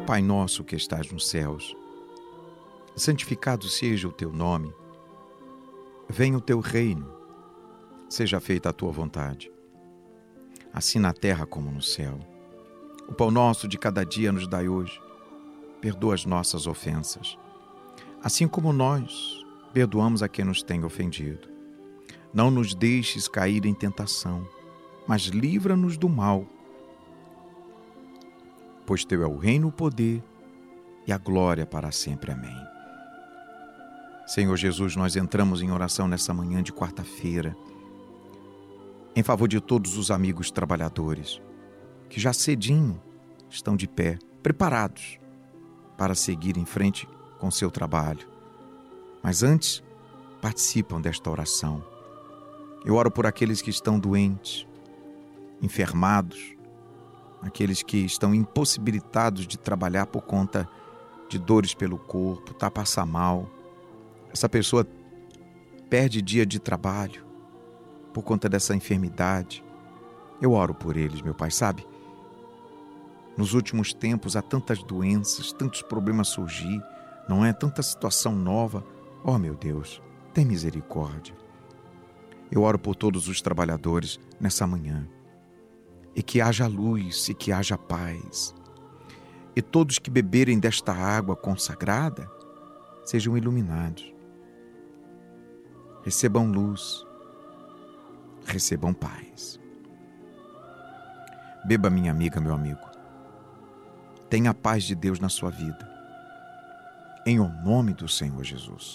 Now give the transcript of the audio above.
Pai nosso que estás nos céus, santificado seja o teu nome. Venha o teu reino, seja feita a tua vontade, assim na terra como no céu. O pão nosso de cada dia nos dai hoje. Perdoa as nossas ofensas, assim como nós perdoamos a quem nos tem ofendido. Não nos deixes cair em tentação, mas livra-nos do mal. Pois teu é o reino, o poder e a glória para sempre. Amém. Senhor Jesus, nós entramos em oração nessa manhã de quarta-feira, em favor de todos os amigos trabalhadores, que já cedinho estão de pé, preparados para seguir em frente com seu trabalho. Mas antes, participam desta oração. Eu oro por aqueles que estão doentes, enfermados, aqueles que estão impossibilitados de trabalhar por conta de dores pelo corpo, passa mal. Essa pessoa perde dia de trabalho por conta dessa enfermidade. Eu oro por eles, meu Pai, sabe? Nos últimos tempos há tantas doenças, tantos problemas surgir, não é? Tanta situação nova. Oh, meu Deus, tem misericórdia. Eu oro por todos os trabalhadores nessa manhã. E que haja luz e que haja paz. E todos que beberem desta água consagrada sejam iluminados. Recebam luz, recebam paz. Beba, minha amiga, meu amigo. Tenha a paz de Deus na sua vida. Em o nome do Senhor Jesus.